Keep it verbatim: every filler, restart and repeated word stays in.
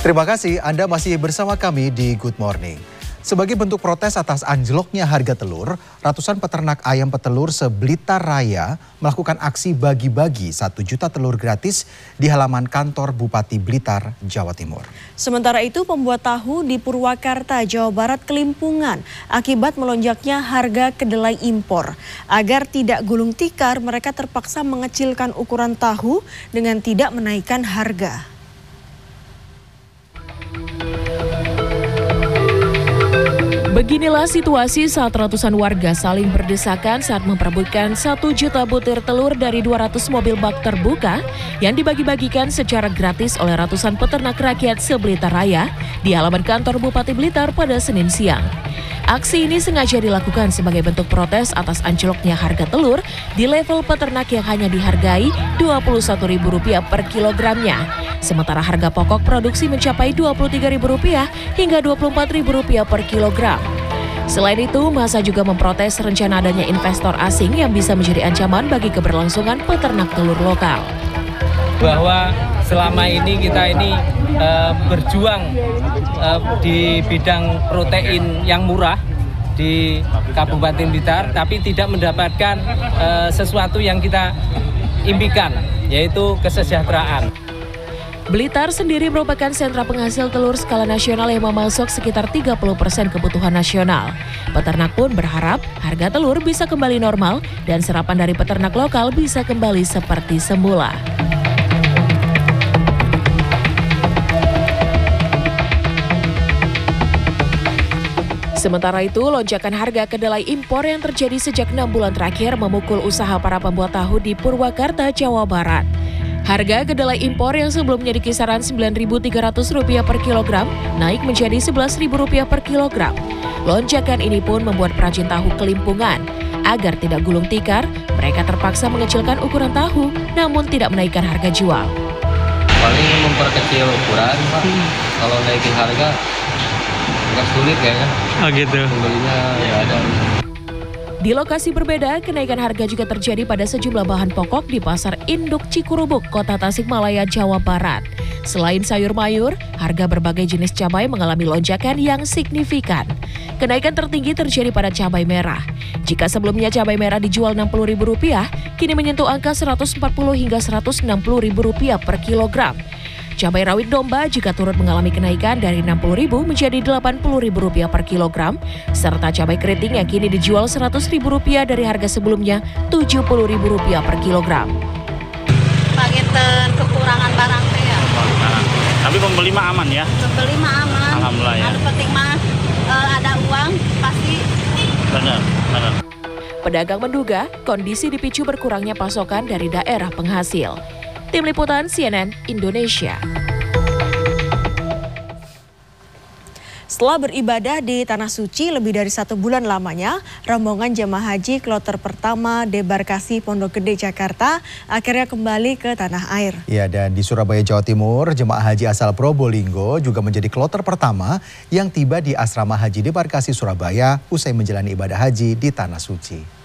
Terima kasih Anda masih bersama kami di Good Morning. Sebagai bentuk protes atas anjloknya harga telur, ratusan peternak ayam petelur se-Blitar Raya melakukan aksi bagi-bagi satu juta telur gratis di halaman kantor Bupati Blitar, Jawa Timur. Sementara itu pembuat tahu di Purwakarta, Jawa Barat kelimpungan akibat melonjaknya harga kedelai impor. Agar tidak gulung tikar, mereka terpaksa mengecilkan ukuran tahu dengan tidak menaikkan harga. Beginilah situasi saat ratusan warga saling berdesakan saat memperebutkan satu juta butir telur dari dua ratus mobil bak terbuka yang dibagi-bagikan secara gratis oleh ratusan peternak rakyat se-Blitar Raya di halaman kantor Bupati Blitar pada Senin siang. Aksi ini sengaja dilakukan sebagai bentuk protes atas anjloknya harga telur di level peternak yang hanya dihargai dua puluh satu ribu rupiah per kilogramnya. Sementara harga pokok produksi mencapai dua puluh tiga ribu rupiah hingga dua puluh empat ribu rupiah per kilogram. Selain itu, massa juga memprotes rencana adanya investor asing yang bisa menjadi ancaman bagi keberlangsungan peternak telur lokal. Bahwa selama ini kita ini uh, berjuang uh, di bidang protein yang murah di Kabupaten Blitar, tapi tidak mendapatkan uh, sesuatu yang kita impikan, yaitu kesejahteraan. Blitar sendiri merupakan sentra penghasil telur skala nasional yang memasok sekitar tiga puluh persen kebutuhan nasional. Peternak pun berharap harga telur bisa kembali normal dan serapan dari peternak lokal bisa kembali seperti semula. Sementara itu, lonjakan harga kedelai impor yang terjadi sejak enam bulan terakhir memukul usaha para pembuat tahu di Purwakarta, Jawa Barat. Harga kedelai impor yang sebelumnya di kisaran sembilan ribu tiga ratus rupiah per kilogram naik menjadi sebelas ribu rupiah per kilogram. Lonjakan ini pun membuat perajin tahu kelimpungan. Agar tidak gulung tikar, mereka terpaksa mengecilkan ukuran tahu namun tidak menaikkan harga jual. Paling memperkecil ukuran, Pak. Hmm. Kalau naikin harga agak sulit kayaknya. Oh gitu. Pembelinya ya ada. Di lokasi berbeda, kenaikan harga juga terjadi pada sejumlah bahan pokok di Pasar Induk Cikurubuk, Kota Tasikmalaya, Jawa Barat. Selain sayur mayur, harga berbagai jenis cabai mengalami lonjakan yang signifikan. Kenaikan tertinggi terjadi pada cabai merah. Jika sebelumnya cabai merah dijual enam puluh ribu rupiah, kini menyentuh angka seratus empat puluh hingga seratus enam puluh ribu rupiah per kilogram. Cabai rawit domba juga turut mengalami kenaikan dari enam puluh ribu menjadi delapan puluh ribu rupiah per kilogram, serta cabai keriting yang kini dijual seratus ribu rupiah dari harga sebelumnya tujuh puluh ribu rupiah per kilogram. Paketan kekurangan barang teh ya. Tapi pembeli mah aman ya? Pembeli mah aman. Alhamdulillah ya. Ada penting mah uh, ada uang pasti. Benar, benar. Pedagang menduga kondisi dipicu berkurangnya pasokan dari daerah penghasil. Tim Liputan C N N Indonesia. Setelah beribadah di Tanah Suci lebih dari satu bulan lamanya, rombongan jemaah haji kloter pertama debarkasi Pondok Gede, Jakarta akhirnya kembali ke tanah air. Ya, dan di Surabaya, Jawa Timur, jemaah haji asal Probolinggo juga menjadi kloter pertama yang tiba di asrama haji debarkasi Surabaya usai menjalani ibadah haji di Tanah Suci.